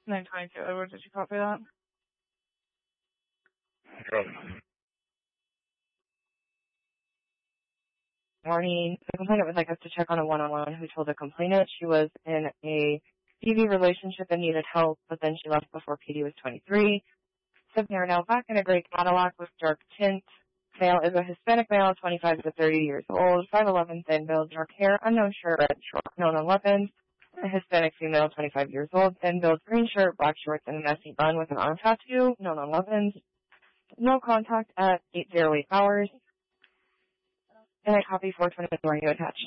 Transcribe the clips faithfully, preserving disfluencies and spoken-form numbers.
nine twenty-two, Edward, did you copy that? Morning. The complainant would like us to check on a one-on-one who told the complainant she was in a P V relationship and needed help, but then she left before P D was twenty-three. Said they are now back in a gray Cadillac with dark tint. Male is a Hispanic male, twenty-five to thirty years old, five eleven, thin build, dark hair, unknown shirt, red short, known on weapons. A Hispanic female, twenty-five years old, thin build, green shirt, black shorts, and a messy bun with an arm tattoo, known on weapons. No contact at eight oh eight hours. And I copy four twenty-four you attached.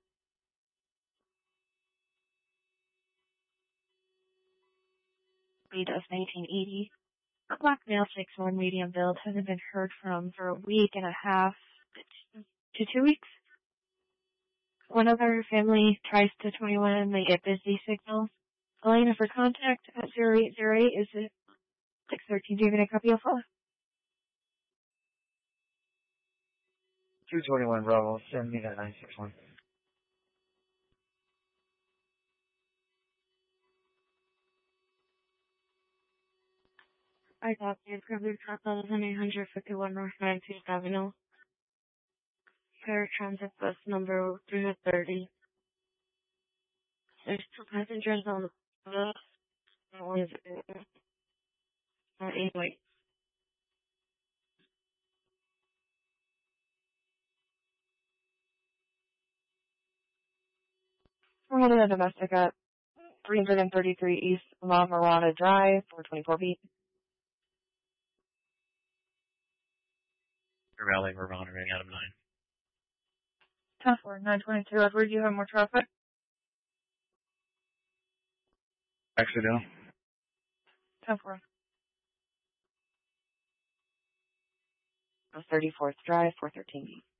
Read of nineteen eighty. A black male, six one, medium build, hasn't been heard from for a week and a half to two weeks. One other family tries to twenty-one and they get busy signals. Elena for contact at zero eight zero eight is it six thirteen. Do you have a copy of file? two twenty-one Bravo, send me that nine six one. I got the approved truck eleven eight fifty-one North nineteenth Avenue. Paratransit bus number three thirty. There's two passengers on the bus. One is uh, anyway. We're holding a domestic at three thirty-three East La Mirada Drive, four twenty-four feet. Rally, we're monitoring Adam nine. ten four, nine twenty-two, Edward, do you have more traffic? Accidental. ten four. thirty-fourth Drive, four thirteen B.